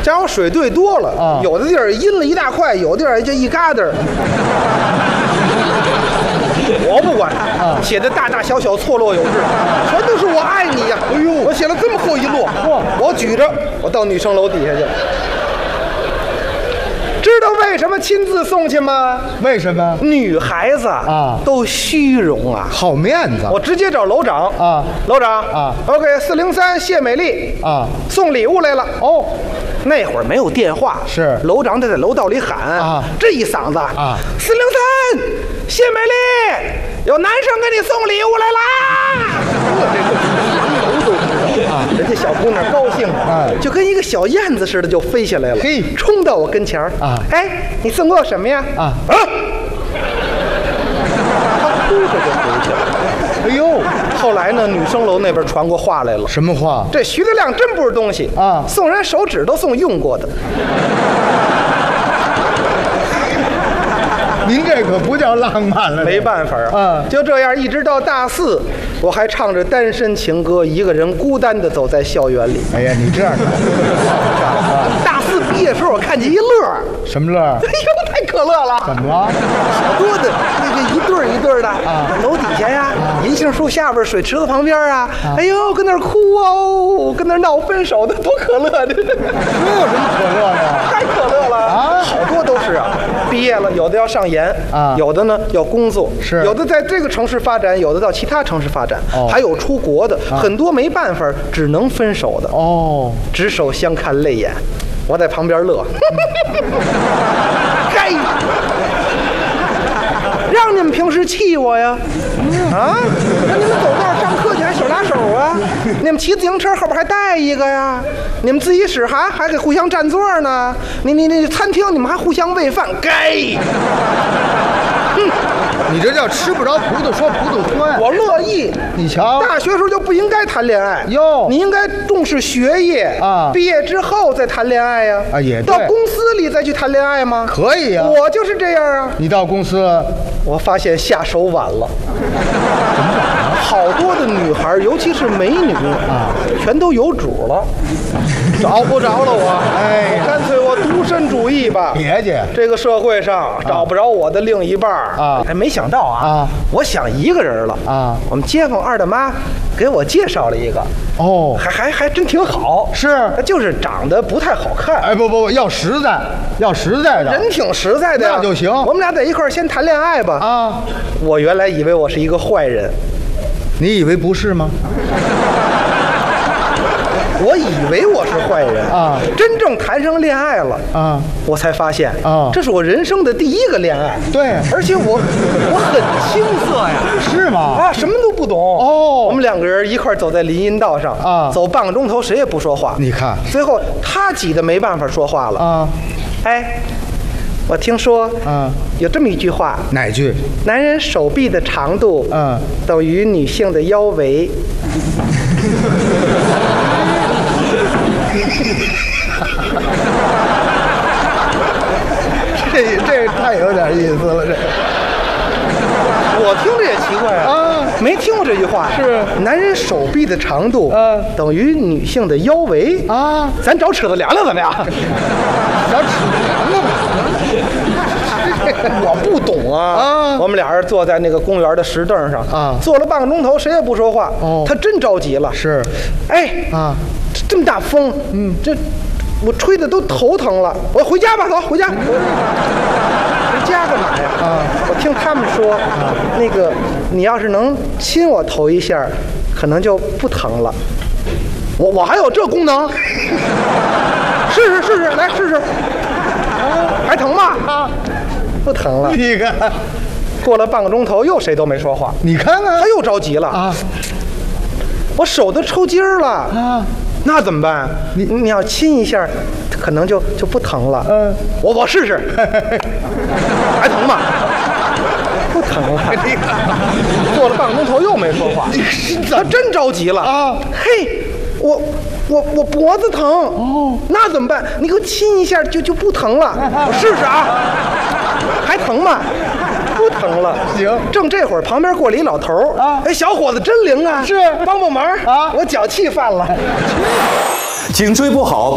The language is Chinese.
加上水兑多了啊， 有的地儿阴了一大块，有的地儿就一疙瘩。我不管，写的大大小小错落有致，全都是我爱你呀！哎呦，我写了这么厚一摞，我举着，我到女生楼底下去了。知道为什么亲自送去吗？ 为什么？ 女孩子啊都虚荣啊， 好面子。 我直接找楼长啊， 楼长啊 ，OK，403谢美丽啊， 送礼物来了。 哦， 那会儿没有电话， 是楼长得在楼道里喊啊， 这一嗓子啊 ，403谢美丽，有男生给你送礼物来啦！人家小姑娘高兴了，就跟一个小燕子似的就飞下来了， 嘿， 冲到我跟前儿啊， 哎，你送给我什么呀？ 啊， 他哭着就回去了。 哎呦， 后来呢，女生楼那边传过话来了， 什么话？ 这徐德亮真不是东西啊， 送人手指都送用过的。 您这可不叫浪漫了， 没办法啊，就这样一直到大4，我还唱着单身情歌，一个人孤单地走在校园里。 哎呀，你这样的， 大4毕业时候，我看见一乐， 什么乐？ 哎呦，太可乐了！ 怎么了？ 好多的那个一对儿一对儿的啊， 楼底下呀，银杏树下边，水池子旁边啊，哎呦，跟那儿哭哦，跟那儿闹分手的，多可乐的！ 这有什么可乐的？ 太可乐了啊！ 好多都是啊，毕业了，有的要上研啊， 有的呢要工作， 是有的在这个城市发展，有的到其他城市发展，还有出国的，很多没办法，只能分手的。 哦， 执手相看泪眼，我在旁边乐。该让你们平时气我呀？啊，那你们走道上课去还手拉手啊？你们骑自行车后边还带一个呀？你们自习室还给互相占座呢？你餐厅你们还互相喂饭？该。 你这叫吃不着葡萄说葡萄酸。 我乐意。 你瞧， 大学时候就不应该谈恋爱哟， 你应该重视学业啊， 毕业之后再谈恋爱呀。 啊，也对。 到公司里再去谈恋爱吗？ 可以呀。 我就是这样啊。 你到公司， 我发现下手晚了。好多的女孩，尤其是美女啊，全都有主了，找不着了我。 哎， 干脆我独身主义吧。 别介， 这个社会上找不着我的另一半啊。 哎，没想到啊，我想一个人了啊。 我们街坊二大妈给我介绍了一个， 哦， 还真挺好。 是， 就是长得不太好看。 哎，不，要实在，要实在的。 人挺实在的呀， 那就行。 我们俩在一块儿先谈恋爱吧。 啊， 我原来以为我是一个坏人。 你以为不是吗？ 我以为我是坏人啊， 真正谈上恋爱了啊， 我才发现啊， 这是我人生的第一个恋爱。 对， 而且我很青涩呀。 是吗？ 啊，什么都不懂。 哦， 我们两个人一块走在林荫道上啊， 走半个钟头，谁也不说话。 你看， 最后他挤得没办法说话了啊。 哎，我听说，有这么一句话， 哪句？ 男人手臂的长度，等于女性的腰围。 这太有点意思了，这。 我听着也奇怪啊，没听过这句话。 是， 男人手臂的长度，等于女性的腰围啊。 咱找尺子量量怎么样？ 找尺子量量吧。 我不懂啊。我们俩人坐在那个公园的石凳上啊，坐了半个钟头，谁也不说话。哦，他真着急了。是，哎啊，这么大风，这我吹的都头疼了。我回家吧，走，回家。回家干嘛呀？啊，我听他们说，那个你要是能亲我头一下，可能就不疼了。我还有这功能？试试，来试试。还疼吗？啊，不疼了。 你看， 过了半个钟头，又谁都没说话。 你看看， 他又着急了啊！我手都抽筋儿了啊！那怎么办？你要亲一下，可能就不疼了。我试试。还疼吗？不疼了。过了半个钟头又没说话。他真着急了啊！嘿，我脖子疼哦，那怎么办？你给我亲一下就不疼了。我试试啊，还疼吗？不疼了。行。正这会儿旁边过来一老头啊，哎，小伙子真灵啊，是，帮忙啊，我脚气犯了。 颈椎不好